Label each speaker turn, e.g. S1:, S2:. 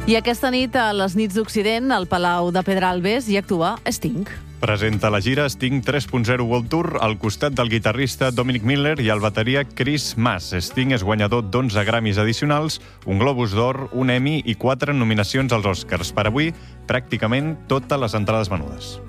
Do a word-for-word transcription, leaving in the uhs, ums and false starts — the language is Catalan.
S1: I aquesta nit, a les nits d'Occident, al Palau de Pedralbes, hi actua Sting.
S2: Presenta la gira Sting tres punt zero World Tour al costat del guitarrista Dominic Miller i el bateria Chris Mass. Sting és guanyador d'onze Grammys addicionals, un Globus d'Or, un Emmy i quatre nominacions als Oscars. Per avui, pràcticament totes les entrades venudes.